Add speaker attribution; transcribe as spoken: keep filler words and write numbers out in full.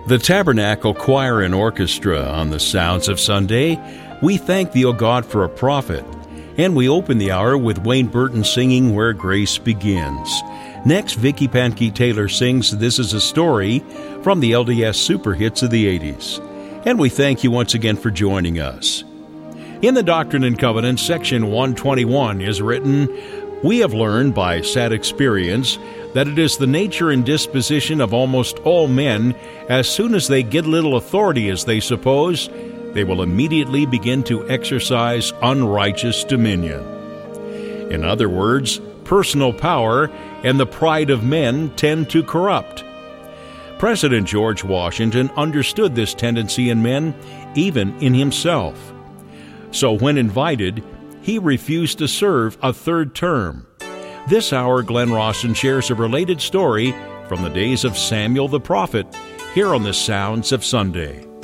Speaker 1: The Tabernacle Choir and Orchestra on the Sounds of Sunday. We thank thee, O God, for a prophet. And we open the hour with Wayne Burton singing Where Grace Begins. Next, Vicky Pankey Taylor sings This Is a Story from the L D S Super Hits of the eighties. And we thank you once again for joining us. In the Doctrine and Covenants, section one twenty-one is written, "We have learned by sad experience that it is the nature and disposition of almost all men, as soon as they get little authority as they suppose, they will immediately begin to exercise unrighteous dominion." In other words, personal power and the pride of men tend to corrupt. President George Washington understood this tendency in men, even in himself. So when invited, he refused to serve a third term. This hour, Glenn Rawson shares a related story from the days of Samuel the prophet, here on the Sounds of Sunday.